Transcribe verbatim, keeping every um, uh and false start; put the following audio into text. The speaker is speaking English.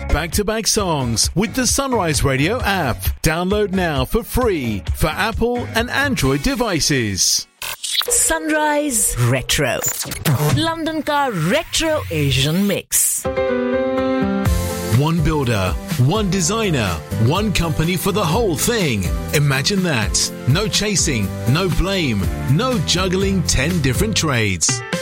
back-to-back songs with the Sunrise Radio app. Download now for free for Apple and Android devices. Sunrise Retro. London ka Retro Asian mix. One builder, one designer, one company for the whole thing. Imagine that. No chasing, no blame, no juggling ten different trades.